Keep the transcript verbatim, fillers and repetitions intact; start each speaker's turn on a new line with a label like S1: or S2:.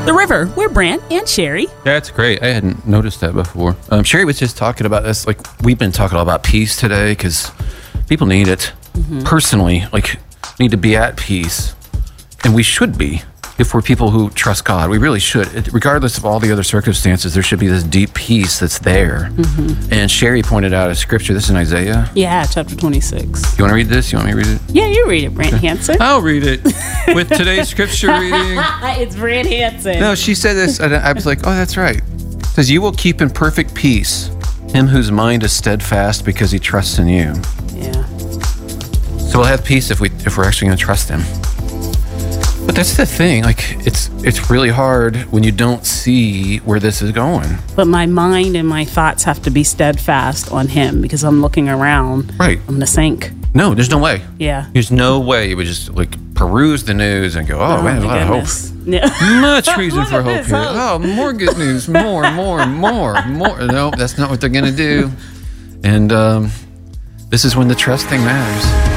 S1: The River. We're Brant and Sherry.
S2: That's great. I hadn't noticed that before. Um, Sherry was just talking about this. Like, we've been talking all about peace today because people need it. Mm-hmm. Personally, like, need to be at peace. And we should be. If we're people who trust God, we really should. It, regardless of all the other circumstances, there should be this deep peace that's there. Mm-hmm. And Sherry pointed out a scripture. This is in Isaiah.
S1: Yeah, chapter twenty-six.
S2: You want to read this? You want me to read it?
S1: Yeah, you read it, Brant Hansen.
S2: I'll read it. With today's scripture reading.
S1: It's Brant Hansen.
S2: No, she said this, and I was like, oh, that's right. It says, you will keep in perfect peace him whose mind is steadfast because he trusts in you.
S1: Yeah.
S2: So we'll have peace if, we, if we're actually going to trust him. But that's the thing, like, it's it's really hard when you don't see where this is going.
S1: But my mind and my thoughts have to be steadfast on him because I'm looking around.
S2: Right.
S1: I'm going to sink.
S2: No, there's no way.
S1: Yeah.
S2: There's no way you would just, like, peruse the news and go, oh,
S1: Oh,
S2: man, there's a
S1: my
S2: lot
S1: goodness.
S2: of hope.
S1: Yeah.
S2: Much reason
S1: Look
S2: for
S1: at
S2: hope
S1: this
S2: here.
S1: hope.
S2: Oh, more good news, more, more, more, more. No, that's not what they're going to do. And um, this is when the trust thing matters.